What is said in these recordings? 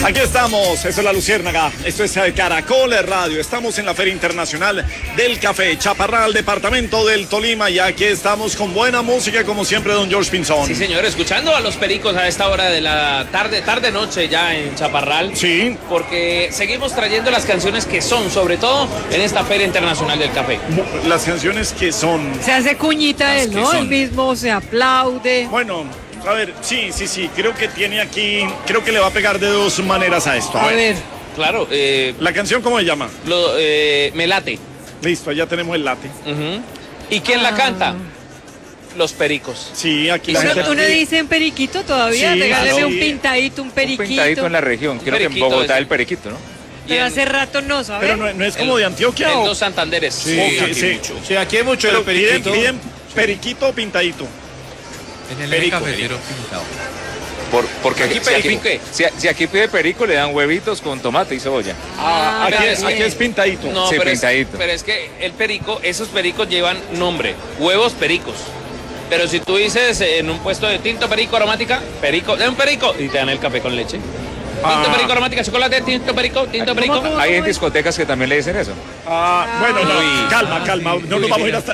Aquí estamos, eso es La Luciérnaga, esto es Caracol Radio, estamos en la Feria Internacional del Café, Chaparral, departamento del Tolima, y aquí estamos con buena música, como siempre, don George Pinzón. Sí, señor, escuchando a los pericos a esta hora de la tarde-noche ya en Chaparral. Sí. Porque seguimos trayendo las canciones que son, sobre todo en esta Feria Internacional del Café. Las canciones que son... Se hace cuñita él, ¿no? Él mismo se aplaude. Bueno, a ver, sí, creo que tiene aquí, creo que le va a pegar de dos maneras a esto. A ver. Claro. ¿La canción cómo se llama? Me late. Listo, ya tenemos el late. ¿Y quién la canta? Los pericos. Sí, aquí la ¿Uno, gente... ¿Uno dice en periquito todavía? Sí, Regáleme sí. un pintadito, un periquito. Un pintadito en la región, creo que en Periquito Bogotá es. el periquito, ¿no? Pero hace rato no, ¿sabes? Pero no es como de Antioquia, En ¿o? dos Santanderes. Sí, sí. Sí, aquí hay mucho Pero de periquito. piden periquito o pintadito. En el Perico. cafetero pintado. Porque Aquí perico, ¿qué? si aquí pide perico, le dan huevitos con tomate y cebolla. Aquí, pero aquí es pintadito. No, Sí, pero, pintadito. pero es que el perico, esos pericos llevan nombre, huevos pericos. Pero si tú dices en un puesto de tinto perico aromática, perico, de un perico, y te dan el café con leche. Tinto perico aromática, chocolate, tinto perico. ¿Cómo? Hay en discotecas que también le dicen eso. Bueno, no, Uy. calma, no nos vamos a ir hasta...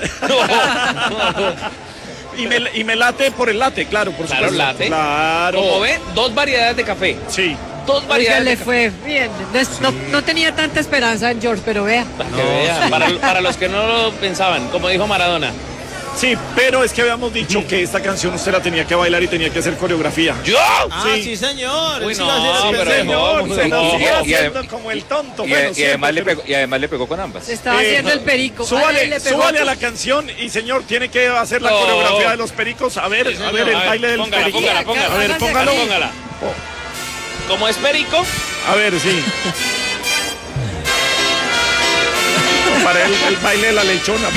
Y me late por el latte, claro, por Claro, supuesto. latte. Claro. Como ve, dos variedades de café. Sí. Dos Oiga, variedades le de café. fue bien. No tenía tanta esperanza en George, pero vea. Para que vean, para los que no lo pensaban, como dijo Maradona. Sí, pero es que habíamos dicho que esta canción usted la tenía que bailar y tenía que hacer coreografía. ¡Yo! Sí, señor. Uy, Él sí no, va a hacer pero el Señor, no, se nos no. sigue Y haciendo como el tonto. Y, Bueno, y además siempre, y además le pegó con ambas. Se estaba haciendo el perico. Ay, Súbale, le pegó súbale a otro. la canción y señor, tiene que hacer la No. coreografía de los pericos. A ver, Sí, a señor. ver el A ver, baile del póngala, perico. póngala. A ver, Hágase póngalo. aquí. Póngala. Como es perico, A ver, sí. Para el baile de la lechona.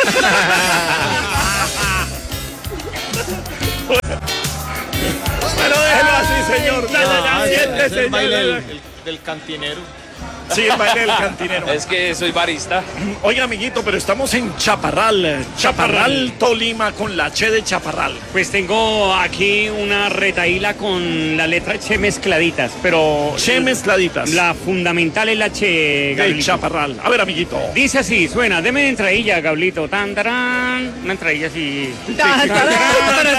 Bueno, déjelo así, señor. Ya, siéntese, Es el baile ya. del cantinero. Sí, el baile del cantinero. es que soy barista. Oiga, amiguito, pero estamos en Chaparral. Chaparral, Tolima, con la Che de Chaparral. Pues tengo aquí una retaíla con la letra Che mezcladitas, pero Che mezcladitas. la fundamental es la Che, de Gablito. Chaparral. A ver, amiguito. Dice así, suena, deme una entradilla, Gablito, tan, tarán, una entradilla así. Tarán, pero